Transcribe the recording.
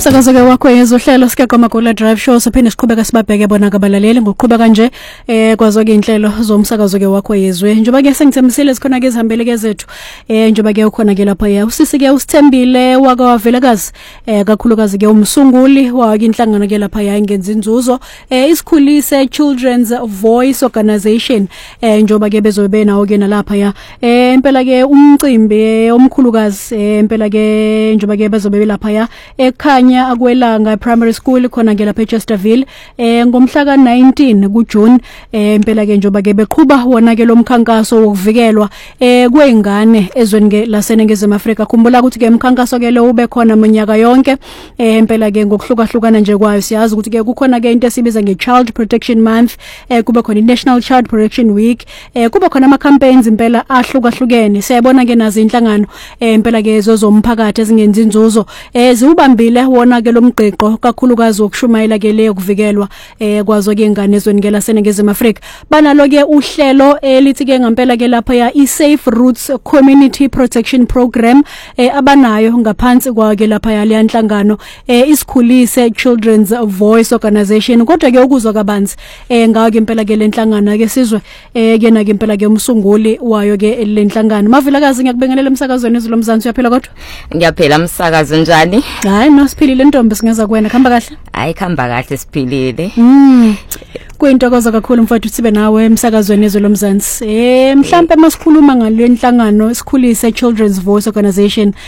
Umsakazo-ke wakho yezohlelo sikagoma Gola Drive Show sophinde siqhubeka sibabheke bona kabalaleli ngokuqhubeka nje kwazo-ke inhlelo zomsakazo-ke wakho yezwe njengoba ke sengithembisile sikhona ke ezihambele ke zethu njengoba ke ukhona ke lapha ya usisi ke usithembile wakavelekazi kakhulukazi ke umsunguli wake inhlangano ke lapha ya ingenza inzuzo isikhulise Children's Voice Organization njengoba ke bezobe nawo ke nalapha ya impela ke umcimbi omkhulukazi impela ke njengoba ke bezobe lapha ya ekhanya akwelanga primary school khona ke lapha eChesterville ngomhla ka-19 kuJune impela ke njengoba ke beqhuba wona ke lo mkhankaso wokuvikelwa kweingane ezweni ke laseNingizimu Afrika. Khumbula ukuthi ke umkhankaso ke lo ube khona minyaka yonke impela ke ngokuhlukahlukana nje kwayo siyazi ukuthi ke kukhona ke into esibiza nge-Child Protection Month kube khona i-National Child Protection Week kube khona ama-campaigns impela ahlukahlukene. Siyabona ke nazo inhlangano impela ke zomphakathi ezingenza inzuzo ziubambile wona ke lomgqeqo kakhulukazi wokushumayela ke leyo kuvikelwa kwazo ke ingane ezweni ke laseNingizimu Afrika. Banalo ke uhlelo elithi ke ngempela ke lapha ya i-Safe Roots Community Protection Program abanayo ngaphansi kwake lapha ya le nhlangano isikhulise Children's Voice Organization. Kodwa ke ukuzwa kabanzi ngawo ke impela ke le nhlangano ke sizwe ke na ke impela ke umsunguli wayo ke le nhlangano. Mavilakazi ngiyakubingelela emsakazweni ezwe lomzansi uyaphela kodwa? Ngiyaphela umsakazo njani? Hayi no siphilile ntombi singeza kuwena khamba kahle? Hayi khamba kahle siphilile. Kuyintokozo kakhulu mfowethu sibe nawe emsakazweni ezwe lomzansi. Mhlambe masikhuluma ngale nhlangano isikhulise Children's Voice Organization